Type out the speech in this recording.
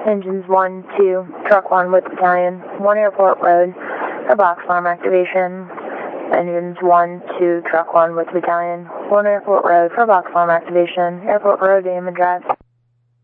Engines 1, 2, truck 1 with battalion, 1 airport road for box alarm activation. Engines 1, 2, truck 1 with battalion, 1 airport road for box alarm activation. Airport road, Damon Drive.